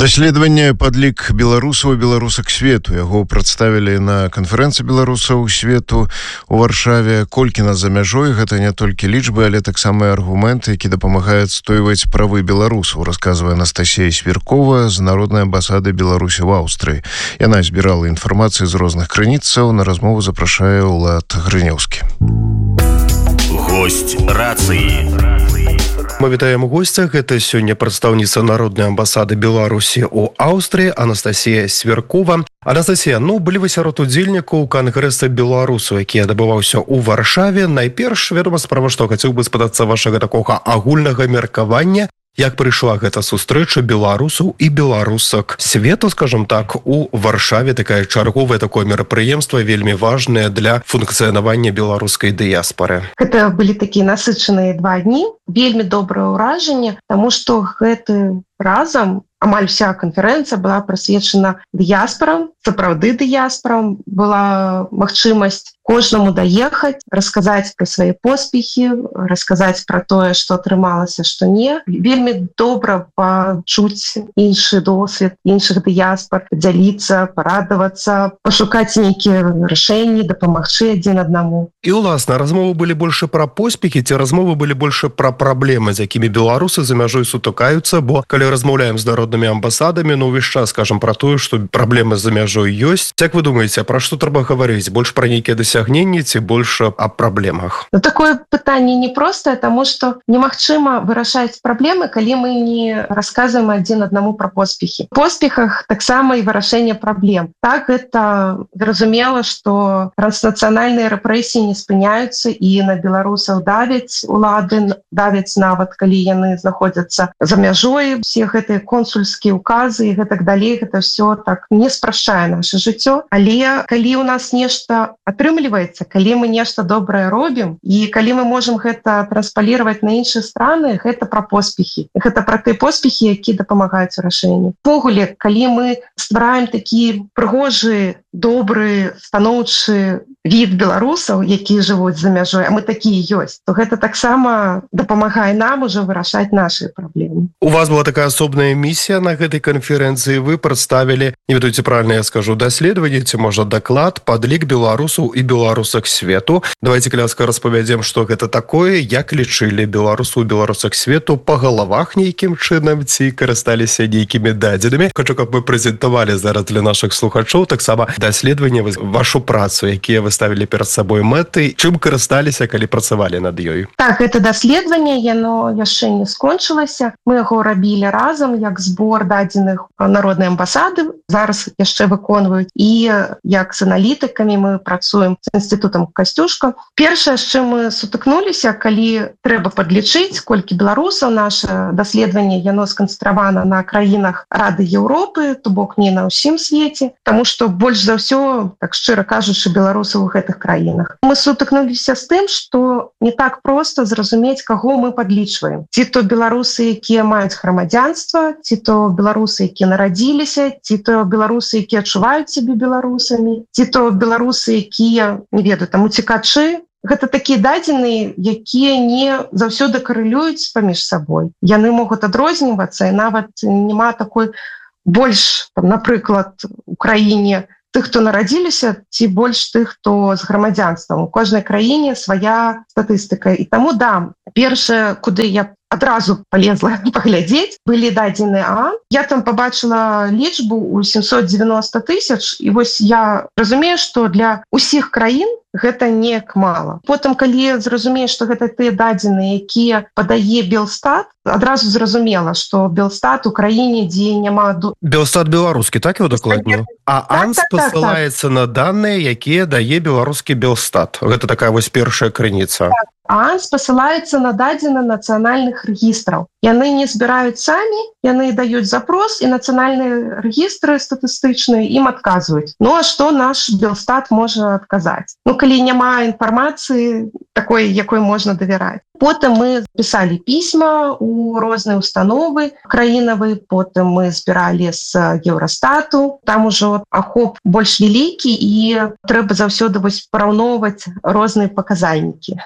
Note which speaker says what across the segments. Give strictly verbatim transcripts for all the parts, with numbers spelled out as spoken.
Speaker 1: Даследаванне падлік беларусаў і беларусак свету. Яго прадставілі на канферэнцыі беларусаў свету у Варшаве. Колькі нас за мяжой, гэта не толькі лічбы, але таксама і аргументы, які дапамагаюць стойваць правы беларусаў, расказвае Анастасія Свіркова з Народнай амбасады Беларусі ў Аўстрыі. Яна збірала інфармацыю з розных крыніцаў. На размову запрашае Улад Грынеўскі.
Speaker 2: Гость рацыі.
Speaker 3: Мы вітаем у гостях. Гэта сёння прадстаўніца Народнай амбасады Беларусі ў Аўстрыі Анастасія Свіркова. Анастасія, ну, былі вы сярод удзельнікаў кангрэса беларусаў, які адбываўся ў Варшаве. Найперш, вядома, справа, што хацеў бы спытацца вашага такога агульнага меркавання, як прыйшла гэта сустрэча беларусаў і беларусак свету, скажем так, у Варшаве. Такая чарговае такое мерапрыемства, вельмі важнае для функцыянавання беларускай дыяспары.
Speaker 4: Гэта былі такія насычаныя два дні, вельмі добрае ўражанне, таму што гэты разам амаль вся канферэнцыя была прысвечана дыяспарам, сапраўды дыяспарам. Была магчымасць кожнаму даехаць, расказаць пра свае поспехі, расказаць пра тое, што атрымалася, што не. Вельмі добра пачуць іншы досвед іншых дыяспар, падзяліцца, парадавацца, пашукаць нейкія рашэнні, дапамагчы адзін аднаму.
Speaker 3: І, уласна, размовы былі больш пра поспехі, ці размовы былі больш пра праблемы, з якімі беларусы за мяжой сутыкаюцца, бо калі размаўляем з народнымі амбасадамі, ну, увесь час скажам пра тое, што праблемы за мяжой ёсць. Як вы думаеце, пра што трэба гаварыць? Больш пра нейкія дасягненні ці больш аб праблемах?
Speaker 4: Ну, такое пытанне непростае, таму што немагчыма вырашаць праблемы, калі мы не расказваем адзін аднаму пра поспехі. У поспехах таксама і вырашэнне праблем. Так, гэта зразумела, што транснацыянальныя рэпрэсіі не спыняюцца і на беларусаў давяць улады, давяць нават, калі яны знаходзяцца за мяжой. Все гэтыя консульскія указы і гэтак далей, гэта все так не спрашчае наша жыццё. Але калі у нас нешта атрымліваецца, калі мы нешта добрае робім, і калі мы можам гэта транспаліраваць на іншыя страны, гэта пра поспехі. Гэта пра тыя поспехі, якія дапамагаюць у рашэнні. Увогуле, калі мы ствараем такі прыгожы, добры, станоўчы від беларусаў, якія жывуць за мяжой, а мы такія ёсць, то гэта таксама дапамагае нам ужо вырашаць нашы праблемы.
Speaker 3: У вас была такая асобная місія на гэтай канферэнцыі. Вы прадставілі, не ведаю, ці правильно я скажу, даследаванне, ці можа даклад, падлік беларусаў і беларусак свету. Давайте кляска распавядзем, што гэта такое, як лічылі беларусаў і беларусак свету па галавах нейкім чынам, ці карысталіся нейкімі дадзенымі. Хочу, каб вы прэзентавалі зараз для нашых слухачоў таксама даследаванне, вашу працу, якія вы ставілі перад сабой мэты, чым карысталіся, калі працавалі над ёй.
Speaker 4: Так, гэта даследаванне, яно яшчэ не скончылася. Мы яго рабілі разам, як збор дадзеных Народнай амбасады, зараз яшчэ выконваюць, і як з аналітыкамі мы працуем з інстытутам Касцюшка. Першае, з чым мы сутыкнуліся, калі трэба падлічыць, колькі беларусаў, наша даследаванне, яно сканцэнтравана на краінах Рады Еўропы, то бок не на ўсім свеце, таму што больш за ўсё, так шчыра кажучы, беларусаў у гэтых краінах. Мы сутыкнуліся з тым, што не так проста зразумець, каго мы падлічваем. Ці то беларусы, якія маюць грамадзянства, ці то беларусы, якія нарадзіліся, ці то беларусы, якія адчуваюць сябе беларусамі, ці то беларусы, якія, не ведаю, там уцекачы. Гэта такія дадзеныя, якія не заўсёды карэлююць паміж сабой. Яны могуць адрознівацца, і нават няма такой больш, там, напрыклад, у краіне тых, хто нарадзіліся, ці больш тых, хто з грамадзянствам. У кожнай краіне свая статыстыка. І таму, да, першае, куды я адразу полезла паглядзець, былі дадзеныя А. Я там побачыла лічбу ў семьсот девяносто тысяч, і вось я разумею, што для ўсіх краін гэта неяк мала. Потым, калі зразумею, што гэта тыя дадзеныя, якія падае Белстат, адразу зразумела, што Белстат у краіне, дзе няма...
Speaker 3: Белстат беларускі, так его дакладню? А АНС так, так, посылаецца так, так. на даныя, якія дае беларускі Белстат. Гэта такая вось першая крыніца.
Speaker 4: Так. АНС посылаецца на дадзены нацыянальных рэгістраў. Яны не збіраюць самі, яны даюць запрос, і нацыянальныя рэгістры статыстычныя ім адказваюць. Ну, а што наш Белстат можа адказаць? Ну, калі няма інфармацыі такой, якой можна давяраць. Потым мы пісалі пісьма ў розныя установы краінавыя, потым мы збіралі з Еўрастату, там ужо ахоп больш вялікі, і трэба заўсёды вось параўноўваць розныя паказальнікі.
Speaker 3: Што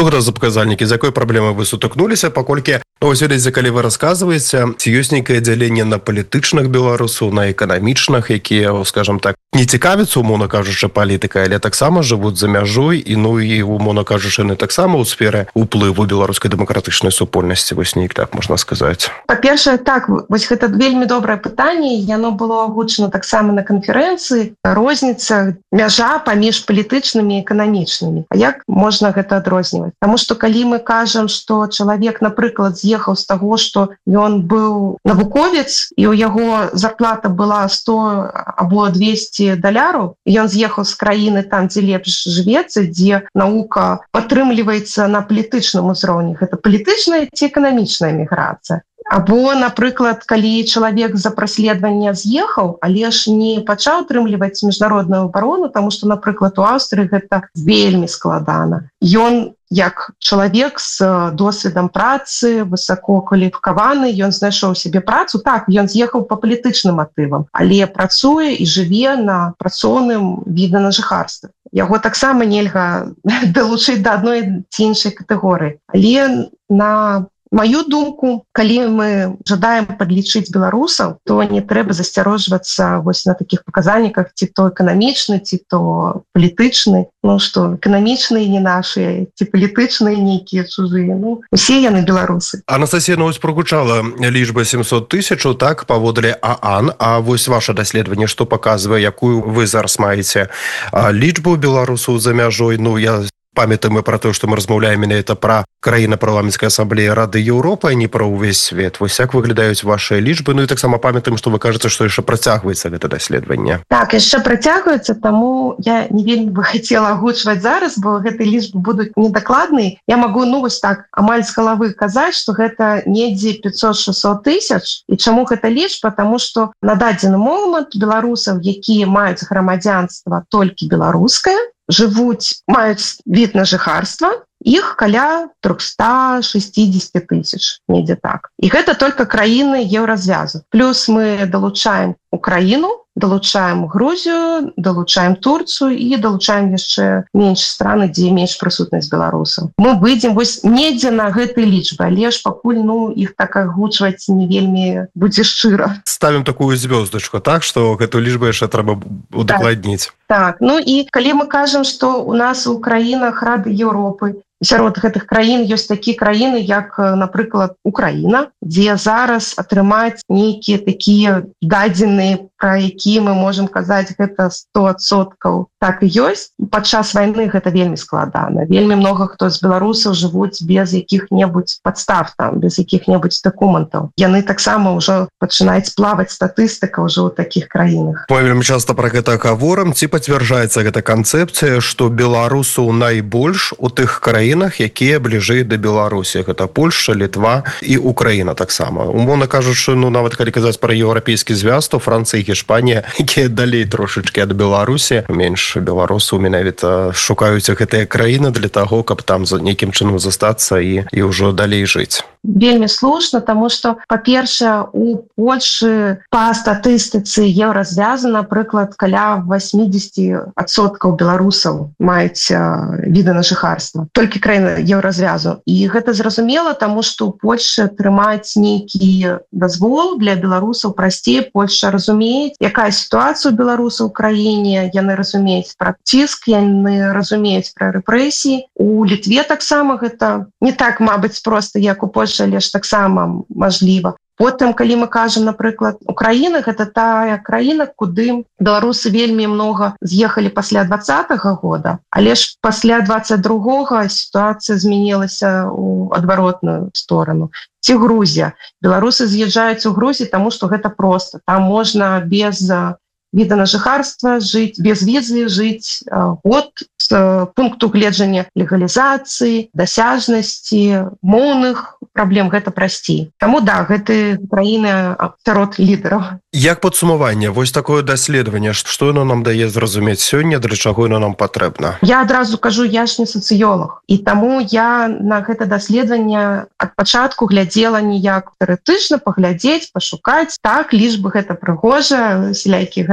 Speaker 3: Што гэта за паказальнікі, з якой праблемай вы сутыкнуліся, паколькі вось ведаеце, калі вы расказваеце, ці ёсць нейкае дзяленне на палітычных беларусаў, на эканамічных, якія, скажам так, не цікавяцца, умоўна кажучы, палітыкай, але таксама жывуць за мяжой і ну і умоўна кажучы, не таксама ў сферы ўплыву беларускай дэмакратычнай супольнасці, вось неяк так можна сказаць.
Speaker 4: Па-першае, так, вось гэта вельмі добрае пытанне, яно было агучана таксама на канферэнцыі, розніца, мяжа паміж палітычнымі і эканамічнымі. А як можна гэта адрозніваць? Таму што калі мы кажам, што чалавек, напрыклад, з'ехаў з таго, што ён быў навуковец і ў яго зарплата была сто або двести даляраў, ён з'ехаў з краіны там, дзе лепш жывецца, дзе наука падтрымліваецца на палітычным узроўні. Гэта палітычная ці эканамічная міграцыя. Або, напрыклад, калі чалавек за праследаванне з'ехаў, але ж не пачаў утрымліваць міжнародную абарону, таму што, напрыклад, у Аўстрыі гэта вельмі складана. Ён як чалавек з досведам працы, высокакваліфікаваны, ён знайшоў сябе працу. Так, ён з'ехаў па палітычным матывам, але працуе і жыве на працоўным віда на жыхарстве. Яго таксама нельга далучыць да адной ці іншай катэгорыі. Але на маю думку, калі мы жадаем падлічыць беларусаў, то не трэба засцярожвацца вось на такіх паказальніках, ці то эканамічны, ці то палітычны. Ну што, эканамічныя не нашыя, ці палітычныя нейкія чужыя. Ну, усе яны беларусы.
Speaker 3: Анастасія, ну вось прогучала лічба семьсот тысяч, так, паводле ААН. А вось ваше даследаванне, што паказвае, якую вы зараз маеце лічбу беларусаў за мяжой? Ну, я памятаем мы пра тое, што мы размаўляем менавіта пра краіны парламенцкай асамблеі Рады Еўропы, а не пра ўвесь свет. Вось як выглядаюць вашыя лічбы? Ну і таксама памятаем, што вы кажаце, што яшчэ працягваецца гэта даследаванне.
Speaker 4: Так, яшчэ працягваецца, таму я не вельмі бы хацела агучваць зараз, бо гэтыя лічбы будуць недакладныя. Я магу, ну вось так, амаль з галавы казаць, што гэта недзе пятьсот-шестьсот тысяч. І чаму гэта лічба? Таму што на дадзены момант беларусаў, якія маюць грамадзянства толькі беларускае, жывуць, маюць від на жыхарства, іх каля триста шестьдесят тысяч, недзе так. І гэта толькі краіны еўразвязу. Плюс мы далучаем Украіну, далучаем Грузію, далучаем Турцыю і далучаем яшчэ менш страны, дзе менш прысутнасць беларусаў. Мы выйдзем вось недзе на гэтай лічбы, але ж пакуль ну іх так агучваць не вельмі будзе шчыра.
Speaker 3: Ставім такую звёздачку, так, што гэтую лічбу яшчэ трэба удакладніць.
Speaker 4: Так, ну і калі мы кажам, што у нас у краінах Рады Еўропы, сярод гэтых краін ёсць такія краіны, як, напрыклад, Украіна, дзе зараз атрымаць нейкія такія дадзеныя, пра якія мы можам казаць, гэта сто адсоткаў. Так і ёсць. Падчас вайны гэта вельмі складана. Вельмі многа хто з беларусаў жывуць без якіх-небудзь падстав, там, без якіх-небудзь дакументаў. Яны таксама ўжо пачынаюць плаваць статыстыка ўжо ў такіх краінах.
Speaker 3: Мы вельмі часта пра гэта гаворым. Ці пацвярджаецца гэта канцэпцыя, што беларусаў найбольш у тых краінах, якія бліжэй да Беларусі? Гэта Польшча, Літва і Украіна таксама. Умоўна кажучы, ну нават калі казаць пра еўрапейскі звяз, то Францыя і Гішпанія, якія далей трошачкі ад Беларусі, менш беларусаў менавіта шукаюць гэтыя краіны для таго, каб там за нейкім чынам застацца і, і ўжо далей жыць.
Speaker 4: Вельмі слушна, таму што, па-першае, у Польшы па статыстыцы еўразвязу, напрыклад, каля восемьдесят адсоткаў беларусаў маюць віды на жыхарства. Толькі краіны еўразвязу. І гэта зразумела, таму што ў Польшы атрымаць нейкі дазвол для беларусаў прасцей. Польша разумеюць, якая сітуацыя ў беларусаў у краіне, яны разумеюць пра ціск, яны разумеюць пра рэпрэсіі. У Літве таксама гэта не так, мабыць, проста, як у Польшы, але ж таксама мажліва. Потым, калі мы кажам, напрыклад, Украіна, гэта тая краіна, куды беларусы вельмі многа з'ехалі пасля двадцатага года, але ж пасля двадцать другога сітуацыя змянілася ў адваротную сторону. Ці Грузія. Беларусы з'язджаюць у Грузію, таму што гэта проста. Там можна без віда на жыхарства жыць, без візы жыць год з пункту гледжання легалізацыі, дасяжнасці, моўных праблем, гэта прасцей. Таму да, гэты краіны сярод лідараў.
Speaker 3: Як падсумаванне, вось такое даследаванне, што яно нам дае зразумець сёння, для чаго яно нам патрэбна?
Speaker 4: Я адразу кажу, я ж не сацыёлог. І таму я на гэта даследаванне ад пачатку глядзела не як тэарэтычна, паглядзець, пашукаць. Так, лічбы гэта прыгожа, сялякі графікі,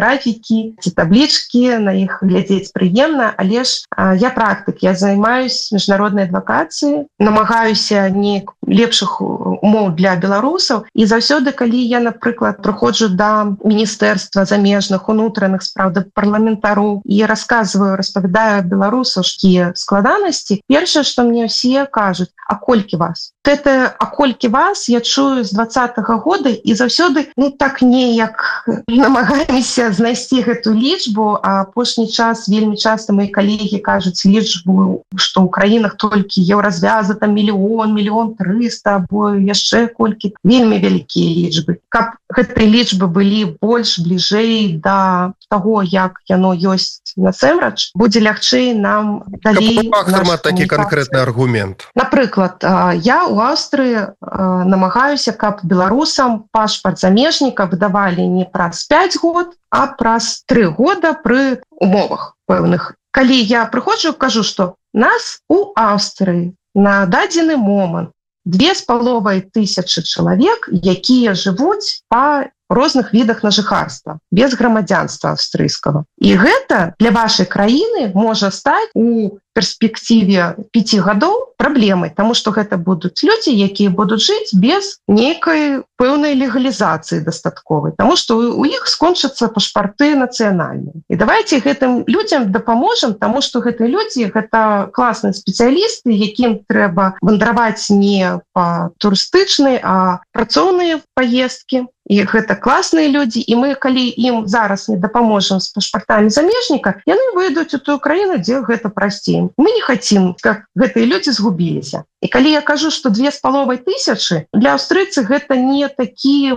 Speaker 4: графікі ці таблічкі, на іх глядзець прыемна, але ж я практык, я займаюсь міжнароднай адвакацыяй, намагаюся не лепшых умоў для беларусаў, і заўсёды, калі я, напрыклад, прыходжу да міністэрства замежных унутраных спраў, да парламентароў і расказваю, распавядаю беларусаў якія складанасці, першае, што мне ўсе кажуць: а колькі вас? Это а колькі вас я чую з двадцатага года, і заўсёды ну так неяк намагаемся знайсці гэту лічбу, а апошні час вельмі часта мои калегі кажуць лічбу, што ў краінах толькі еўразвяза там мільён, мільён трыста, або яшчэ колькі. Вельмі вялікія лічбы. Каб гэтыя лічбы былі больш бліжэй да таго, як яно ёсць насамрэч, будзе лягчэй нам далей.
Speaker 3: Каб такі канкрэтны аргумент.
Speaker 4: Напрыклад, я у Аўстрыі намагаюся, каб беларусам пашпарт замежніка выдавалі не праз пяць год, а праз тры года пры умовах пэўных. Калі я прыходжу, кажу, што нас у Аўстрыі на дадзены момант две з паловай тысячы чалавек, якія жывуць па розных відах на жыхарства, без грамадзянства аўстрыйскага. І гэта для вашай краіны можа стаць у перспектыве пяці гадоў праблемай, таму што гэта будуць людзі, якія будуць жыць без нейкай пэўнай легалізацыі дастатковай, таму што у іх скончацца пашпарты нацыянальныя. І давайте гэтым людзям дапаможам, таму што гэтыя людзі гэта класныя спецыялісты, якім трэба вандраваць не па турыстычнай, а працоўныя паездкі. І гэта класныя людзі, і мы, калі ім зараз не дапаможам з пашпартамі замежніка, яны выйдуць у тую краіну, дзе гэта прасцей. Мы не хацім, каб гэтыя людзі згубіліся. І калі я кажу, што две з паловай тысячы, для аўстрыйцы гэта не такі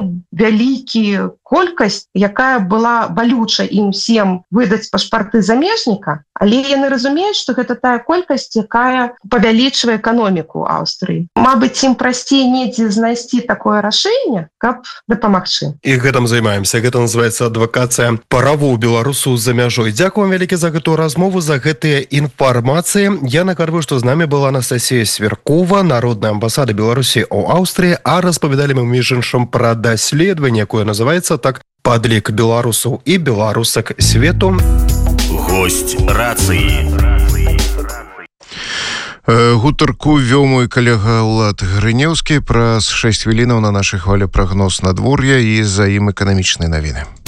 Speaker 4: вялікі колькасць, якая была балюча ім всем выдаць пашпарты замежніка, але яны разумеюць, што гэта тая колькасць, якая павялічвае эканоміку Аўстрыі. Мабыць, ім прасцей недзе знайсці такое рашэнне, каб дапамагчы.
Speaker 3: І гэтым займаемся. Гэта называецца адвакацыя правоў беларусаў за мяжой. Дзякуй вам вялікі за гэтую размову, за гэтыя інфармацыі. Я нагадваю, што з намі была Анастасія Сверкова, народная амбасада Беларусі ў Аўстрыі, а распавядалі мы між іншым пра даследаванне, якое называецца так «Падлік беларусаў і беларусак свету».
Speaker 2: Госць рацыі.
Speaker 1: Гутарку вёў мой калега Ўлад Грынеўскі. Праз шэсць хвілінаў на нашай хвалі прагноз надвор'я і за ім эканамічныя навіны.